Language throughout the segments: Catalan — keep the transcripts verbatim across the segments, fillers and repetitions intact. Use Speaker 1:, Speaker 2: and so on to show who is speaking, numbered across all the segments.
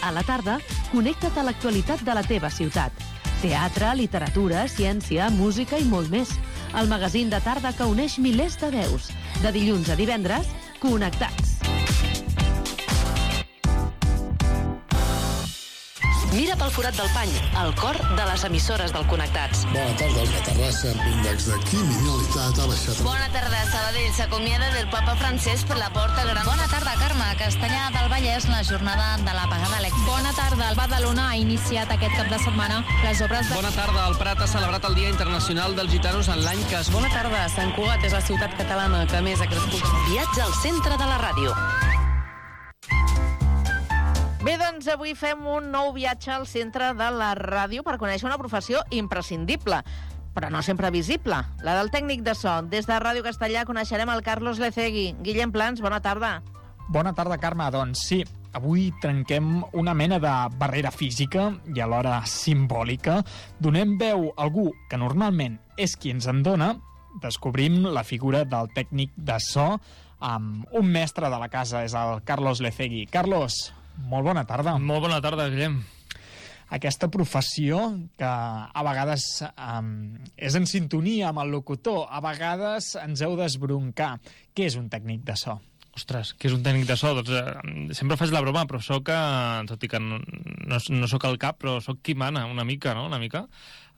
Speaker 1: A la tarda, connecta't a l'actualitat de la teva ciutat. Teatre, literatura, ciència, música i molt més. El magazín de tarda que uneix milers de veus. De dilluns a divendres, Connectats. Mira pel forat del pany, el cor de les emissores del Connectats.
Speaker 2: Bona tarda, a Terrassa, l'índex de criminalitat ha baixat.
Speaker 3: Bona tarda, Sabadell s'acomiada del papa Francesc per la porta gran.
Speaker 4: Bona tarda, Carme, Castellà del Vallès, la jornada de l'apagada elèctrica.
Speaker 5: Bona tarda, el Badalona ha iniciat aquest cap de setmana les obres de...
Speaker 6: Bona tarda, el Prat ha celebrat el Dia Internacional dels Gitanos en l'any que es...
Speaker 7: Bona tarda, Sant Cugat és la ciutat catalana que més ha crescut.
Speaker 1: Viatge al centre de la ràdio.
Speaker 8: Bé, doncs avui fem un nou viatge al centre de la ràdio per conèixer una professió imprescindible, però no sempre visible, la del tècnic de so. Des de Ràdio Castellà coneixerem el Carlos Lecegui. Guillem Plans, bona tarda.
Speaker 9: Bona tarda, Carme. Doncs sí, avui trenquem una mena de barrera física i alhora simbòlica. Donem veu a algú que normalment és qui ens en dona. Descobrim la figura del tècnic de so. Um, un mestre de la casa és el Carlos Lecegui. Carlos, molt bona tarda.
Speaker 6: Molt bona tarda, Guillem.
Speaker 9: Aquesta professió que a vegades um, és en sintonia amb el locutor, a vegades ens heu d'esbroncar. Què és un tècnic de so?
Speaker 6: Ostres, què és un tècnic de so? Doncs eh, sempre faig la broma, però soc, eh, tot i que no, no, no soc el cap, però soc qui mana, una mica, no? Una mica.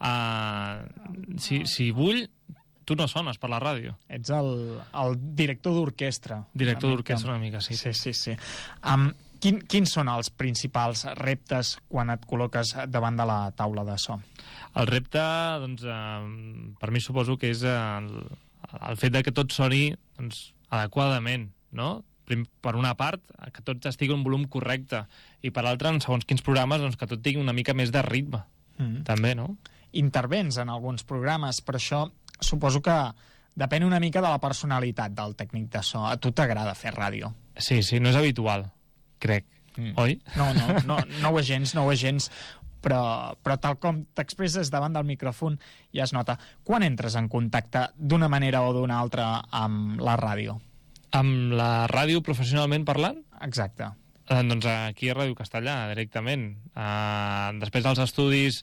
Speaker 6: Uh, si, si vull, tu no sones per la ràdio.
Speaker 9: Ets el, el director d'orquestra.
Speaker 6: Director d'orquestra una mica, sí.
Speaker 9: Sí, sí, sí. Um, Quin, quins són els principals reptes quan et col·loques davant de la taula de so?
Speaker 6: El repte, doncs, eh, per mi suposo que és el, el fet de que tot soni doncs, adequadament, no? Per una part, que tot estigui en un volum correcte, i per l'altra, en segons quins programes, doncs, que tot tingui una mica més de ritme, mm. també, no?
Speaker 9: Intervens en alguns programes, per això suposo que depèn una mica de la personalitat del tècnic de so. A tu t'agrada fer ràdio?
Speaker 6: Sí, sí, no és habitual, crec, mm. oi?
Speaker 9: No, no, no, no ho és gens, no ho és gens, però, però tal com t'expresses davant del micròfon ja es nota. Quan entres en contacte d'una manera o d'una altra amb la ràdio?
Speaker 6: Amb la ràdio professionalment parlant?
Speaker 9: Exacte.
Speaker 6: Eh, doncs aquí a Ràdio Castellà, directament. Eh, després dels estudis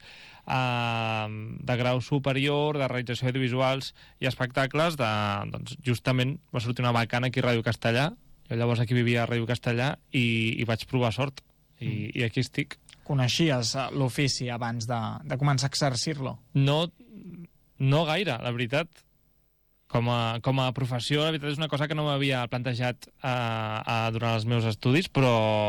Speaker 6: eh, de grau superior, de realització audiovisuals i espectacles, de, doncs justament va sortir una vacant aquí a Ràdio Castellà. Jo llavors aquí vivia a Ràdio Castellà i, i vaig provar sort, i, mm. i aquí estic.
Speaker 9: Coneixies l'ofici abans de, de començar a exercir-lo?
Speaker 6: No, no gaire, la veritat. Com a, com a professió, la veritat és una cosa que no m'havia plantejat a, a, durant els meus estudis, però,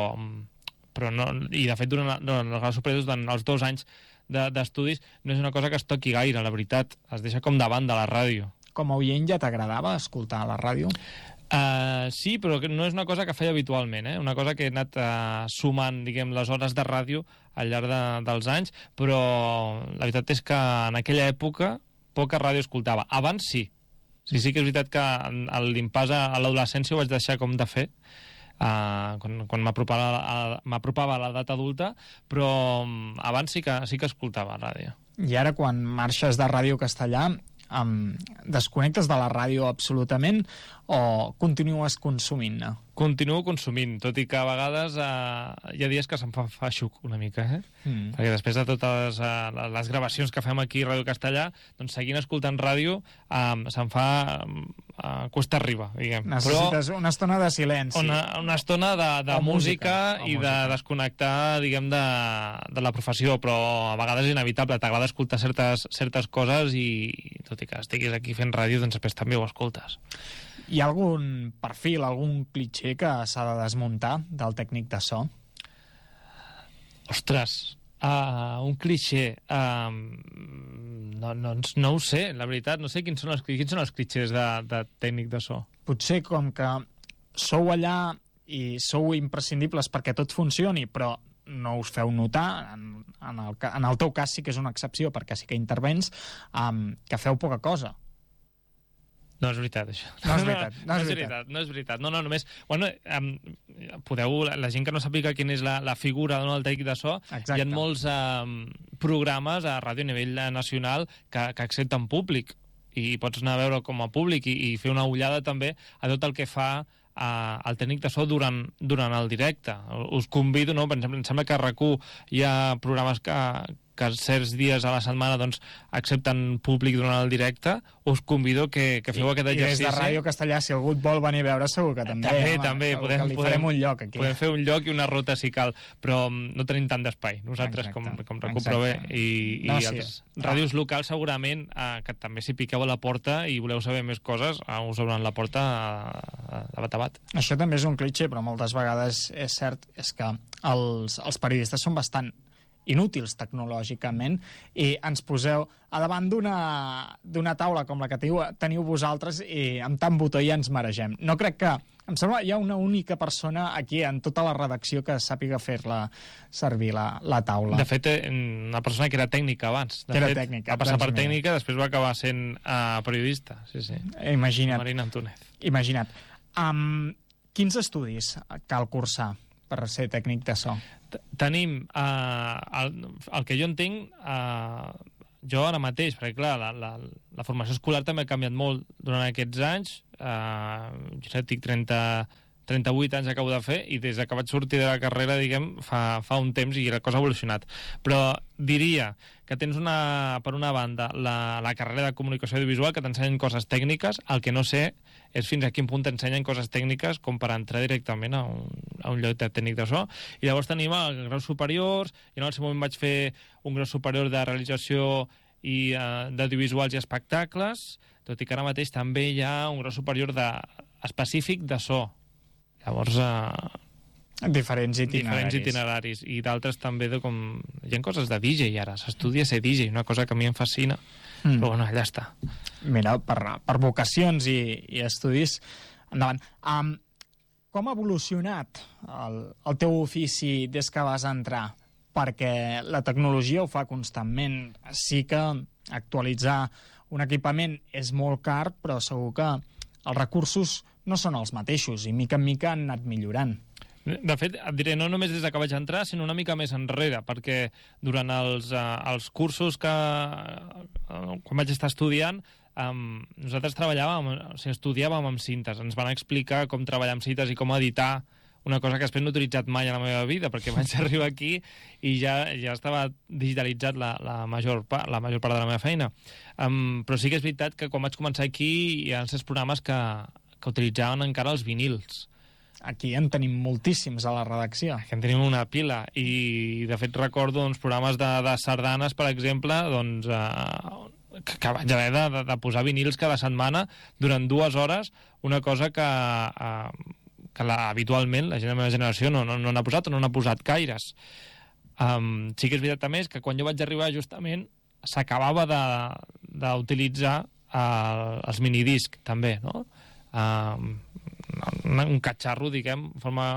Speaker 6: però no, i de fet durant, durant els graus superiors, durant els dos anys d'estudis, de, no és una cosa que es toqui gaire, la veritat. Es deixa com davant de la ràdio.
Speaker 9: Com a oient ja t'agradava escoltar la ràdio?
Speaker 6: Uh, sí, però no és una cosa que feia habitualment, eh? Una cosa que he anat uh, sumant, diguem, les hores de ràdio al llarg de, dels anys, però la veritat és que en aquella època poca ràdio escoltava. Abans sí. Sí, sí que és veritat que l'impàs a l'adolescència ho vaig deixar com de fer, uh, quan, quan m'apropava a l'edat adulta, però abans sí que, sí que escoltava ràdio.
Speaker 9: I ara, quan marxes de Ràdio Castellà, Um, desconnectes de la ràdio absolutament o continues consumint-ne?
Speaker 6: Continuo consumint, tot i que a vegades uh, hi ha dies que se'm fa feixuc una mica, eh? Mm. Perquè després de totes uh, les gravacions que fem aquí a Ràdio Castellà, doncs seguint escoltant ràdio um, se'm fa uh, cuesta arriba, diguem.
Speaker 9: Necessites Però una estona de silenci.
Speaker 6: Una, una estona de, de música, música i música. De desconnectar, diguem, de, de la professió, però a vegades és inevitable, t'agrada escoltar certes, certes coses i tot i que estiguis aquí fent ràdio, doncs després també ho escoltes.
Speaker 9: Hi ha algun perfil, algun clitxé que s'ha de desmuntar del tècnic de so?
Speaker 6: Ostres, uh, un clitxé... Uh, no, no, no ho sé, la veritat. No sé quins són els, quins són els clitxés de, de tècnic de so.
Speaker 9: Potser com que sou allà i sou imprescindibles perquè tot funcioni, però no us feu notar, en, en, el, en el teu cas sí que és una excepció perquè sí que intervens, um, que feu poca cosa.
Speaker 6: No és veritat, això.
Speaker 9: No és veritat. No,
Speaker 6: no, és, veritat. no és veritat. No, no, només... Bueno, um, podeu... La gent que no sàpiga quina és la, la figura no, del tècnic de so, Exacte. Hi ha molts um, programes a ràdio a nivell nacional que, que accepten públic i pots anar a veure com a públic i, i fer una ullada també a tot el que fa uh, el tècnic de so durant, durant el directe. Us convido, no? Per exemple, em sembla que a RAC u hi ha programes que, que certs dies a la setmana doncs, accepten públic durant el directe. Us convido que, que feu
Speaker 9: I,
Speaker 6: aquest exercici.
Speaker 9: I des de Ràdio Castellà, si algú et vol venir a veure, segur que també.
Speaker 6: També,
Speaker 9: home,
Speaker 6: també. Podem,
Speaker 9: li
Speaker 6: podem,
Speaker 9: farem un lloc aquí.
Speaker 6: Podem fer un lloc i una ruta si cal, però no tenim tant d'espai. Nosaltres,
Speaker 9: Exacte,
Speaker 6: com, com recupero bé, i, i
Speaker 9: no,
Speaker 6: altres
Speaker 9: sí.
Speaker 6: ràdios locals segurament, eh, que també si piqueu a la porta i voleu saber més coses, eh, us obren la porta a, a bat a bat.
Speaker 9: Això també és un clitxer, però moltes vegades és cert, és que els, els periodistes són bastant inútils tecnològicament i ens poseu a davant d'una taula com la que teniu, teniu vosaltres i amb tant botó ja ens maregem. No crec que... Em sembla hi ha una única persona aquí en tota la redacció que sàpiga fer-la servir la, la taula.
Speaker 6: De fet, una persona que era tècnica abans. De
Speaker 9: que era
Speaker 6: fet,
Speaker 9: tècnica.
Speaker 6: Va passar
Speaker 9: doncs
Speaker 6: per tècnica, després va acabar sent uh, periodista. Sí, sí.
Speaker 9: Imagina't.
Speaker 6: Marina Antúnez.
Speaker 9: Imagina't. Um, quins estudis cal cursar per ser tècnic de so?
Speaker 6: Tenim, uh, el, el que jo entenc, uh, jo ara mateix, perquè clar, la, la, la formació escolar també ha canviat molt durant aquests anys, uh, jo tinc trenta, trenta-vuit anys acabo de fer, i des que vaig sortir de la carrera, diguem, fa, fa un temps i la cosa ha evolucionat. Però diria que tens una, per una banda la, la carrera de comunicació audiovisual, que t'ensenyen coses tècniques, el que no sé és fins a quin punt t'ensenyen coses tècniques com per entrar directament a un, a un lloc de tècnic de so. I llavors tenim els graus superiors, i en el seu moment vaig fer un grau superior de realització i uh, d'audiovisuals i espectacles, tot i que ara mateix també hi ha un grau superior de, específic de so. Llavors... Uh,
Speaker 9: diferents itineraris.
Speaker 6: Diferents itineraris. I d'altres també de com... Hi ha coses de D J ara, s'estudia ser D J, una cosa que a mi em fascina. Mm. Però bueno, allà està.
Speaker 9: Mira, per, per vocacions i, i estudis, endavant. Um, com ha evolucionat el, el teu ofici des que vas entrar? Perquè la tecnologia ho fa constantment. Sí que actualitzar un equipament és molt car, però segur que els recursos no són els mateixos i mica en mica han anat millorant.
Speaker 6: De fet, et diré, no només des que vaig entrar, sinó una mica més enrere, perquè durant els, uh, els cursos que, uh, quan vaig estar estudiant, um, nosaltres treballàvem, o sigui, estudiàvem amb cintes. Ens van explicar com treballar amb cintes i com editar, una cosa que després no he utilitzat mai a la meva vida, perquè vaig arribar aquí i ja, ja estava digitalitzat la, la, major part, la major part de la meva feina. Um, però sí que és veritat que quan vaig començar aquí hi ha certs programes que, que utilitzaven encara els vinils.
Speaker 9: Aquí en tenim moltíssims a la redacció.
Speaker 6: Aquí en tenim una pila. I, de fet, recordo doncs, programes de, de sardanes, per exemple, doncs, eh, que, que vaig haver de, de posar vinils cada setmana durant dues hores, una cosa que, eh, que la, habitualment la gent de la meva generació no, no, no n'ha posat o no n'ha posat gaires. Um, sí que és veritat també que quan jo vaig arribar, justament, s'acabava d'utilitzar uh, els minidiscs, també, no? Um, un catxarro, diguem, en forma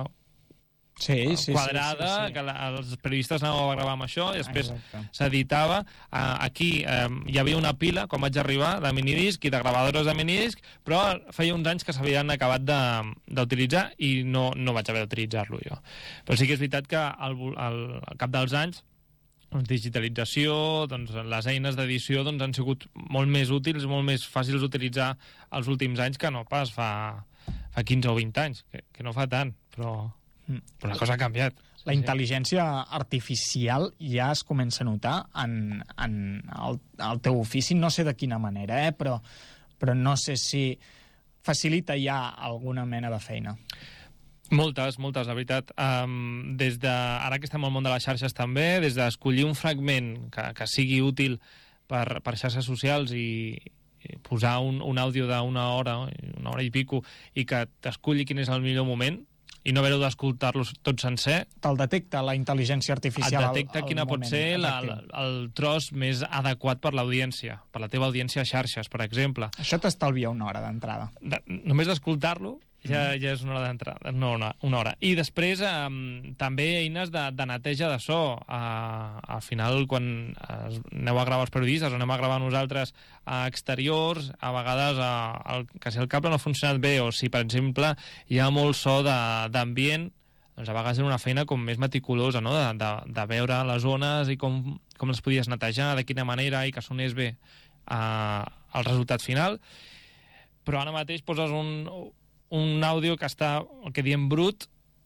Speaker 9: sí, sí,
Speaker 6: quadrada,
Speaker 9: sí, sí, sí.
Speaker 6: que la, els periodistes anàvem a gravar amb això i després s'editava. Uh, aquí uh, hi havia una pila, quan vaig arribar, de minidisc i de gravadores de minidisc, però feia uns anys que s'havien acabat d'utilitzar i no, no vaig haver d'utilitzar-lo jo. Però sí que és veritat que al, al, al cap dels anys digitalització, doncs, les eines d'edició doncs, han sigut molt més útils, molt més fàcils d'utilitzar els últims anys que no pas fa, fa quinze o vint anys, que, que no fa tant, però, però la cosa ha canviat.
Speaker 9: La intel·ligència artificial ja es comença a notar en, en el, el teu ofici, no sé de quina manera, eh? però, però no sé si facilita ja alguna mena de feina.
Speaker 6: Moltes, moltes, la veritat. Um, des de, ara que estem al món de les xarxes també, des d'escollir un fragment que, que sigui útil per, per xarxes socials i, i posar un, un àudio d'una hora, una hora i pico, i que t'esculli quin és el millor moment, i no haver-ho d'escoltar-lo tot sencer.
Speaker 9: Te'l detecta la intel·ligència artificial.
Speaker 6: Et detecta
Speaker 9: al, al
Speaker 6: quina
Speaker 9: moment,
Speaker 6: pot ser la, la, el tros més adequat per l'audiència, per la teva audiència a xarxes, per exemple.
Speaker 9: Això t'estalvia una hora d'entrada.
Speaker 6: De, només d'escoltar-lo ja, ja és una hora d'entrada, no una, una hora. I després um, també eines de, de neteja de so. Uh, al final, quan es, aneu a gravar els periodistes o anem a gravar nosaltres a exteriors, a vegades uh, el, que si el cable no ha funcionat bé o si, per exemple, hi ha molt so d'ambient, doncs a vegades és una feina com més meticulosa, no? de, de, de veure les zones i com, com les podies netejar, de quina manera, i que sonés bé uh, el resultat final. Però ara mateix poses un... un àudio que està, el que diem brut,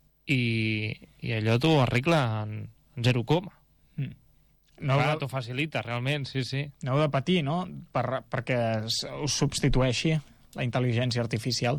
Speaker 6: i, i allò t'ho arregla en, en zero coma.
Speaker 9: Mm. No
Speaker 6: Clar,
Speaker 9: de...
Speaker 6: t'ho facilita, realment, sí, sí.
Speaker 9: No heu de patir, no?, per, perquè us substitueixi la intel·ligència artificial.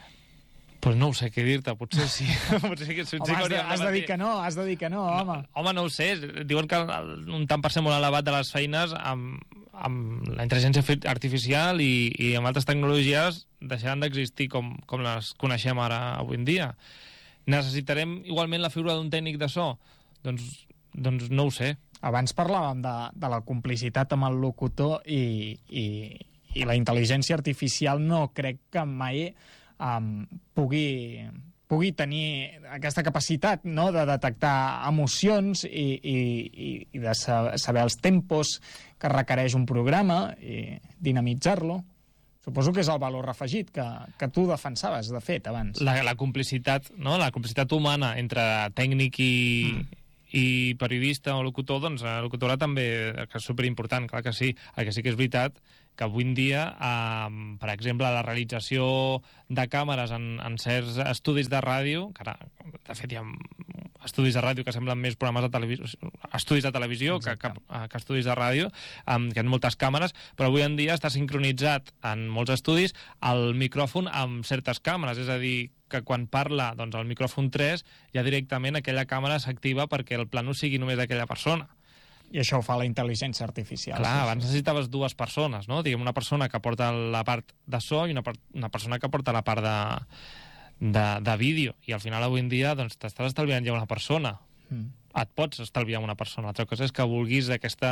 Speaker 6: Pues no ho sé què dir-te, potser sí. potser que, potser
Speaker 9: home, has, de,
Speaker 6: que
Speaker 9: has de dir que no, has de dir que no, home.
Speaker 6: No, home, no ho sé. Diuen que un tant per cent molt elevat de les feines amb, amb la intel·ligència artificial i, i amb altres tecnologies deixaran d'existir com, com les coneixem ara avui en dia. Necessitarem igualment la figura d'un tècnic de so? Doncs, doncs no ho sé.
Speaker 9: Abans parlàvem de, de la complicitat amb el locutor i, i, i la intel·ligència artificial no crec que mai Um, pugui, pugui tenir aquesta capacitat, no?, de detectar emocions i, i, i de saber els tempos que requereix un programa i dinamitzar-lo. Suposo que és el valor afegit que, que tu defensaves, de fet, abans.
Speaker 6: La, la complicitat, no?, la complicitat humana entre tècnic i, mm. i periodista o locutor, doncs la locutora també, que és superimportant, clar que sí. El que sí que és veritat que avui en dia, eh, per exemple, la realització de càmeres en, en certs estudis de ràdio, que ara, de fet, hi ha estudis de ràdio que semblen més programes de televisió, estudis de televisió que, que, que estudis de ràdio, um, que hi ha moltes càmeres, però avui en dia està sincronitzat en molts estudis el micròfon amb certes càmeres, és a dir, que quan parla doncs, el micròfon tres, ja directament aquella càmera s'activa perquè el plano sigui només d'aquella persona.
Speaker 9: I això ho fa la intel·ligència artificial.
Speaker 6: Clar, abans necessitaves dues persones, no? Diguem, una persona que porta la part de so i una, una persona que porta la part de, de, de vídeo. I al final, avui en dia, doncs, t'estàs estalviant ja una persona. Mm. Et pots estalviar una persona. L'altra cosa és que vulguis aquesta,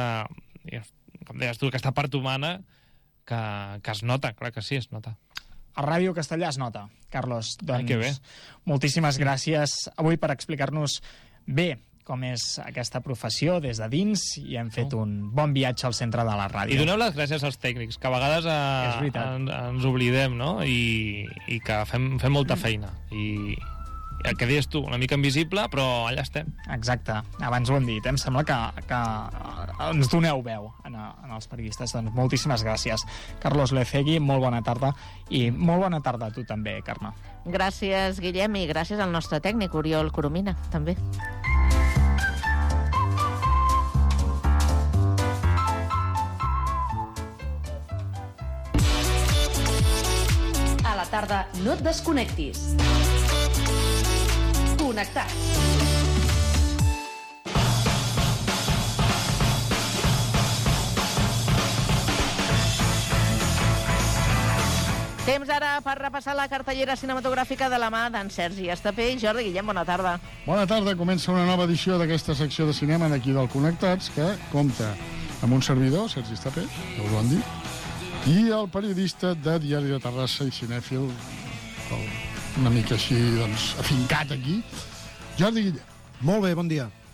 Speaker 6: com deies tu, aquesta part humana que, que es nota. Clar que sí, es nota.
Speaker 9: A Ràdio Castellà es nota, Carlos. Doncs,
Speaker 6: Ai, que bé.
Speaker 9: Moltíssimes gràcies avui per explicar-nos bé com és aquesta professió des de dins, i hem fet oh. un bon viatge al centre de la ràdio.
Speaker 6: I doneu les gràcies als tècnics, que a vegades eh, en, ens oblidem, no?, I, i que fem, fem molta feina. I el que deies tu, una mica invisible, però allà estem.
Speaker 9: Exacte, abans ho hem dit, em sembla que, que ens doneu veu en, en els periodistes. Doncs moltíssimes gràcies. Carlos Lecegui, molt bona tarda, i molt bona tarda a tu també, Carme.
Speaker 8: Gràcies, Guillem, i gràcies al nostre tècnic, Oriol Coromina, també.
Speaker 1: A la tarda no et desconnectis. Connectat.
Speaker 8: Temps ara per repassar la cartellera cinematogràfica de la mà d'en Sergi Estapé i Jordi Guillem. Bona tarda.
Speaker 2: Bona tarda. Comença una nova edició d'aquesta secció de cinema d'aquí del Connectats, que compta amb un servidor, Sergi Estapé, ja us ho han dit, i el periodista de Diari de Terrassa i cinèfil, una mica així, doncs, afincat aquí, Jordi Guillem.
Speaker 10: Molt bé, bon dia.